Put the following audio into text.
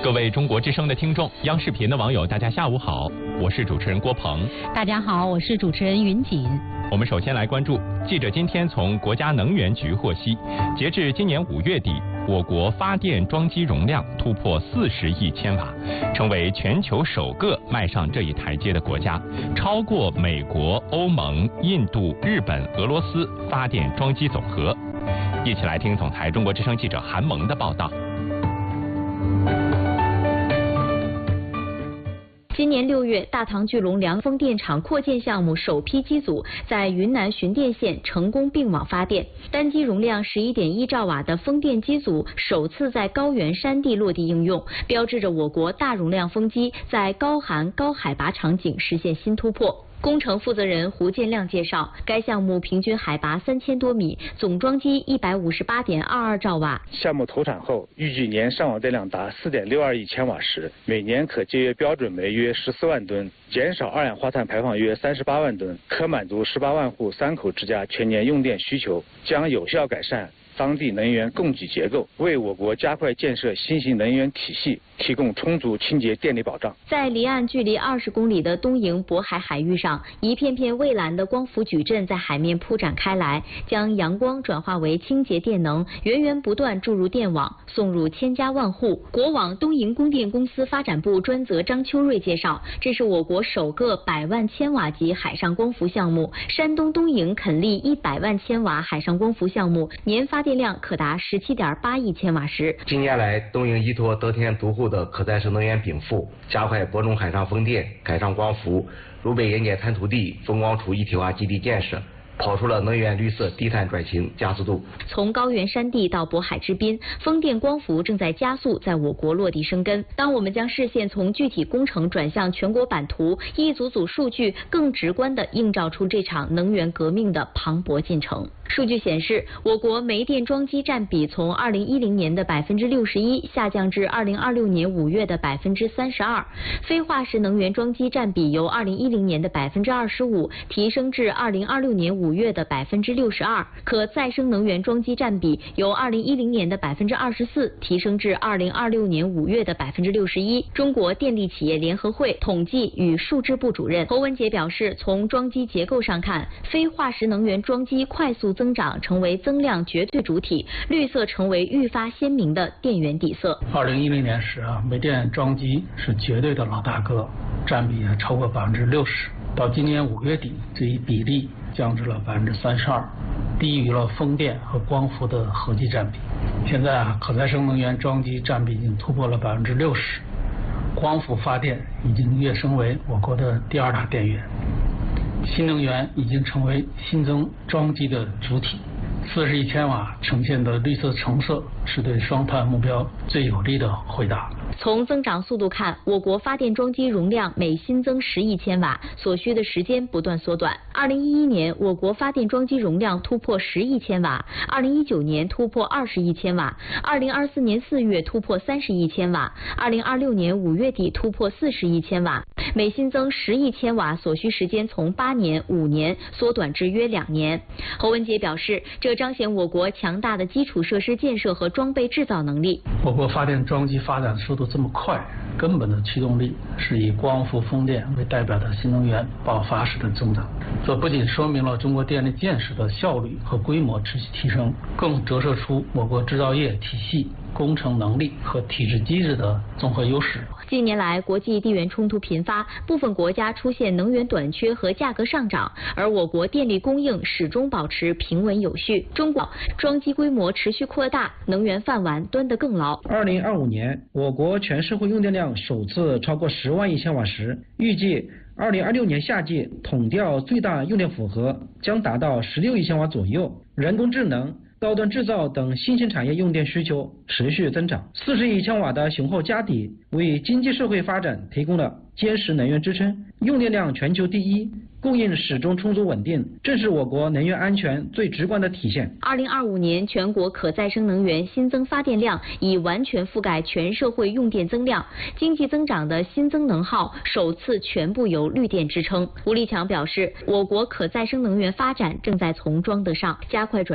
各位中国之声的听众，央视频的网友，大家下午好，我是主持人郭鹏。 大家好，我是主持人云锦。 我们首先来关注，记者今天从国家能源局获悉，截至今年5月底，我国发电装机容量突破40亿千瓦，成为全球首个迈上这一台阶的国家，超过美国、欧盟、印度、日本、俄罗斯发电装机总和。一起来听总台中国之声记者韩萌的报道。 今年6月，大唐巨龙梁风电场扩建项目首批机组在云南循电县成功并网发电，单机容量11.1兆瓦的风电机组首次在高原山地落地应用，标志着我国大容量风机在高寒高海拔场景实现新突破。工程负责人胡建亮介绍，该项目平均海拔3000多米，总装机158.22兆瓦。 项目投产后，预计年上网电量达4.62亿千瓦时，每年可节约标准煤约14万吨，减少二氧化碳排放约38万吨，可满足18万户3口之家全年用电需求，将有效改善当地能源供给结构，为我国加快建设新型能源体系提供充足清洁电力保障。在离岸距离20公里的东营渤海海域上，一片片蔚蓝的光伏矩阵在海面铺展开来，将阳光转化为清洁电能，源源不断注入电网，送入千家万户。国网东营供电公司发展部专责张秋瑞介绍，这是我国首个100万千瓦级海上光伏项目，山东东营垦利100万千瓦海上光伏项目年发电量可达17.8亿千瓦时。 近年来，东营依托得天独厚的可再生能源禀赋，加快播种海上风电、海上光伏、鲁北盐碱滩土地、风光储一体化基地建设，跑出了能源绿色低碳转型加速度。 从高原山地到渤海之滨，风电光伏正在加速在我国落地生根。当我们将视线从具体工程转向全国版图，一组组数据更直观地映照出这场能源革命的磅礴进程。数据显示，我国煤电装机占比从2010年的61%下降至2026年5月的32%，非化石能源装机占比由2010年的25%提升至2026年5月的62%，可再生能源装机占比由2010年的24%提升至2026年5月的61%。中国电力企业联合会统计与数支部主任侯文杰表示，从装机结构上看，非化石能源装机快速增长成为增量绝对主体，绿色成为愈发鲜明的电源底色。 2010年时煤电装机是绝对的老大哥，占比超过60%。到今年5月底，这一比例降至了32%，低于了风电和光伏的合计占比。现在可再生能源装机占比已经突破了60%，光伏发电已经跃升为我国的第2大电源。新能源已经成为新增装机的主体，40亿千瓦呈现的绿色橙色是对双碳目标最有力的回答。 从增长速度看，我国发电装机容量每新增10亿千瓦，所需的时间不断缩短。2011年，我国发电装机容量突破10亿千瓦，2019年突破20亿千瓦，2024年4月突破30亿千瓦，2026年5月底突破40亿千瓦。每新增10亿千瓦所需时间从8年、5年缩短至约2年。侯文杰表示，这彰显我国强大的基础设施建设和装备制造能力。 我国发电装机发展速度这么快，根本的驱动力是以光伏、风电为代表的新能源爆发式的增长。这不仅说明了中国电力建设的效率和规模持续提升，更折射出我国制造业体系、工程能力和体制机制的综合优势。 近年来，国际地缘冲突频发，部分国家出现能源短缺和价格上涨，而我国电力供应始终保持平稳有序。中国装机规模持续扩大，能源饭碗端得更牢。 2025年，我国全社会用电量首次超过10万亿千瓦时，预计2026年夏季统调最大用电负荷将达到16亿千瓦左右。人工智能、高端制造等新兴产业用电需求持续增长，40亿千瓦的雄厚家底为经济社会发展提供了坚实能源支撑。用电量全球第一，供应始终充足稳定，正是我国能源安全最直观的体现。 2025年全国可再生能源新增发电量已完全覆盖全社会用电增量，经济增长的新增能耗首次全部由绿电支撑。吴立强表示，我国可再生能源发展正在从装得上，加快转